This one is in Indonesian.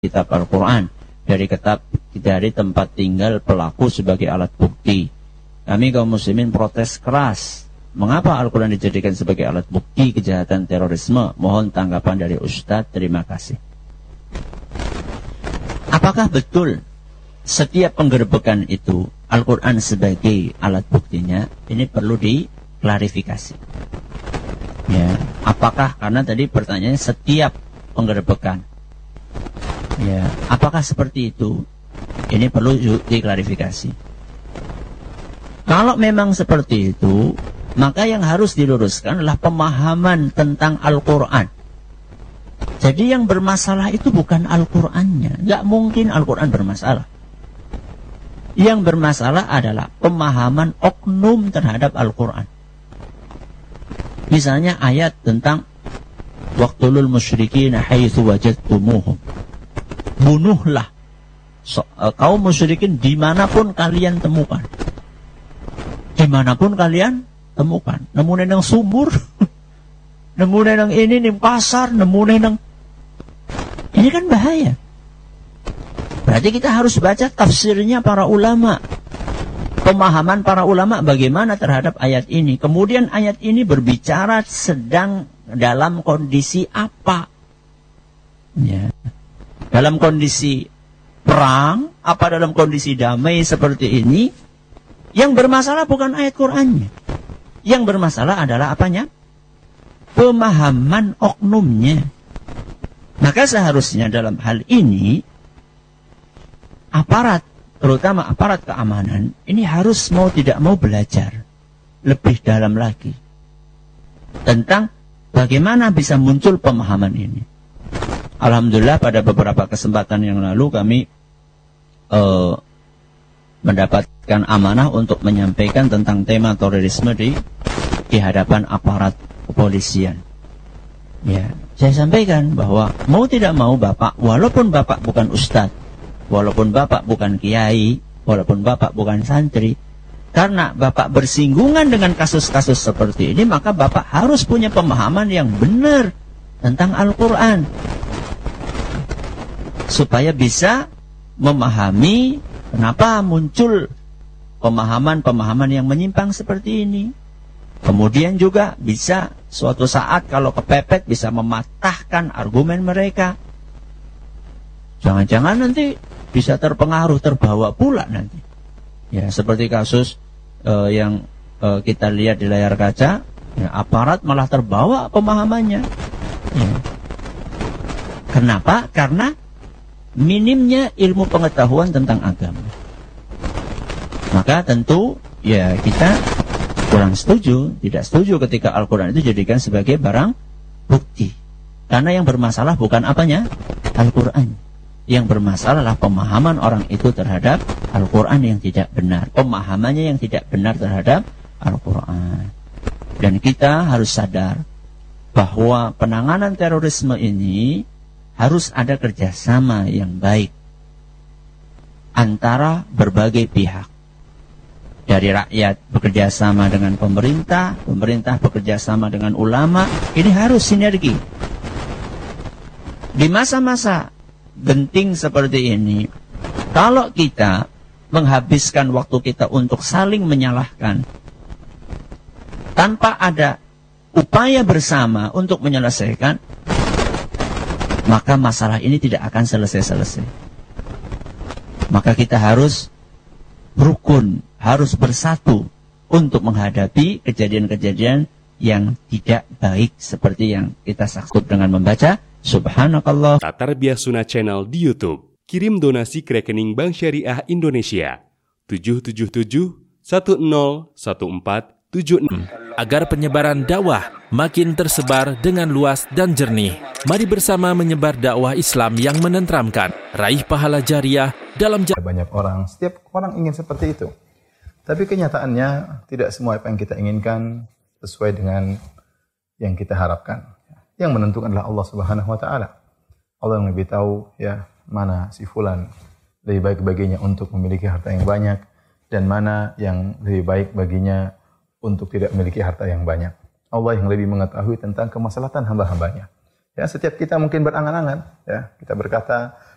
kitab Al-Quran, dari tempat tinggal pelaku sebagai alat bukti. Kami kaum muslimin protes keras. Mengapa Al-Quran dijadikan sebagai alat bukti kejahatan terorisme? Mohon tanggapan dari Ustadz. Terima kasih. Apakah betul setiap penggerbekan itu Al-Quran sebagai alat buktinya? Ini perlu diklarifikasi. Ya, apakah, karena tadi pertanyaannya setiap penggerbekan. Ya, apakah seperti itu? Ini perlu diklarifikasi. Kalau memang seperti itu, maka yang harus diluruskan adalah pemahaman tentang Al-Quran. Jadi yang bermasalah itu bukan Al-Qurannya. Nggak mungkin Al-Quran bermasalah. Yang bermasalah adalah pemahaman oknum terhadap Al-Quran. Misalnya ayat tentang waqtulul musyrikin haitsu wajadtumuhum. Bunuhlah kaum musyrikin dimanapun kalian temukan. Dimanapun kalian temukan. Nemune nang sumur, nemune nang ini ning pasar, nemune nang. Ini kan bahaya. Berarti kita harus baca tafsirnya para ulama. Pemahaman para ulama bagaimana terhadap ayat ini. Kemudian ayat ini berbicara sedang dalam kondisi apa? Ya. Dalam kondisi perang, apa dalam kondisi damai seperti ini? Yang bermasalah bukan ayat Qur'annya. Yang bermasalah adalah apanya? Pemahaman oknumnya. Maka seharusnya dalam hal ini, aparat, terutama aparat keamanan, ini harus mau tidak mau belajar lebih dalam lagi tentang bagaimana bisa muncul pemahaman ini. Alhamdulillah pada beberapa kesempatan yang lalu kami mendapatkan amanah untuk menyampaikan tentang tema terorisme di hadapan aparat kepolisian. Ya, saya sampaikan bahwa mau tidak mau Bapak, walaupun Bapak bukan ustadz, walaupun Bapak bukan kiai, walaupun Bapak bukan santri, karena Bapak bersinggungan dengan kasus-kasus seperti ini, maka Bapak harus punya pemahaman yang benar tentang Al-Quran. Supaya bisa memahami kenapa muncul pemahaman-pemahaman yang menyimpang seperti ini. Kemudian juga bisa suatu saat kalau kepepet bisa mematahkan argumen mereka. Jangan-jangan nanti bisa terpengaruh, terbawa pula nanti. Ya, seperti kasus yang kita lihat di layar kaca, ya, aparat malah terbawa pemahamannya. Ya. Kenapa? Karena minimnya ilmu pengetahuan tentang agama. Maka tentu ya kita kurang setuju, tidak setuju ketika Al-Quran itu dijadikan sebagai barang bukti. Karena yang bermasalah bukan apanya? Al-Quran. Yang bermasalah adalah pemahaman orang itu terhadap Al-Quran yang tidak benar. Pemahamannya yang tidak benar terhadap Al-Quran. Dan kita harus sadar bahwa penanganan terorisme ini harus ada kerjasama yang baik antara berbagai pihak. Dari rakyat bekerja sama dengan pemerintah, pemerintah bekerja sama dengan ulama, ini harus sinergi. Di masa-masa genting seperti ini, kalau kita menghabiskan waktu kita untuk saling menyalahkan, tanpa ada upaya bersama untuk menyelesaikan, maka masalah ini tidak akan selesai-selesai. Maka kita harus rukun, harus bersatu untuk menghadapi kejadian-kejadian yang tidak baik seperti yang kita saksikan dengan membaca Subhanakallah. Tarbiyah Sunnah Channel di YouTube. Kirim donasi ke rekening Bank Syariah Indonesia 777-101476 agar penyebaran dakwah makin tersebar dengan luas dan jernih. Mari bersama menyebar dakwah Islam yang menenteramkan, raih pahala jariah dalam banyak orang, setiap orang ingin seperti itu. Tapi kenyataannya tidak semua apa yang kita inginkan sesuai dengan yang kita harapkan. Yang menentukan adalah Allah Subhanahu wa taala. Allah yang lebih tahu ya mana si fulan lebih baik baginya untuk memiliki harta yang banyak dan mana yang lebih baik baginya untuk tidak memiliki harta yang banyak. Allah yang lebih mengetahui tentang kemaslahatan hamba-hambanya. Ya, setiap kita mungkin berangan-angan, ya, kita berkata,